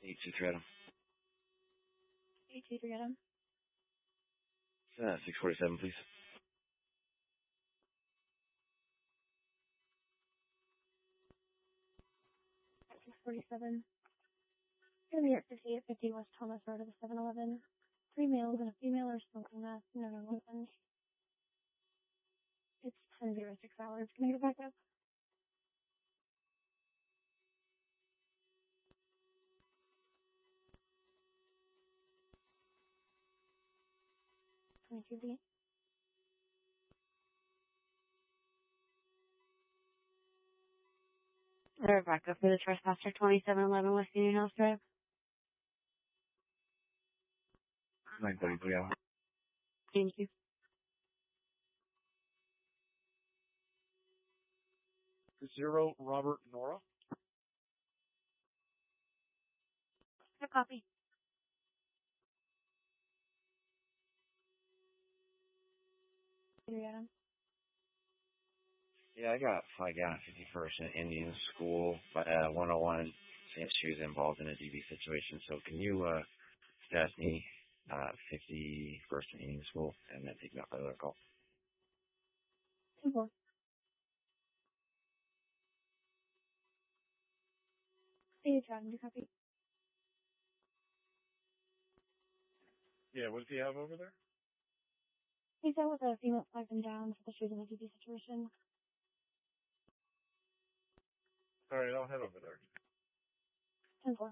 823 Adam. 823 Adam. 647, please. 647. Gonna be at 5850 West Thomas Road of the 7-Eleven. 3 males and a female are smoking meth. No, weapons. It's 10:06 hours. Can I get back up? $22B. They're back up for the trespasser, 2711 West Union House Drive. 933 Adam. Thank you. Zero Robert Nora. A copy. Adam. Yeah, I got flag down at 51st and Indian School, but 101 since she was involved in a DV situation. So can you ask me 51st and Indian School and then take me off another call? 2-4. Hey, Adam, do you copy? Yeah, what does he have over there? He's out with a female flagged him down for the shooting a DV situation. All right, I'll head over there. 10-4.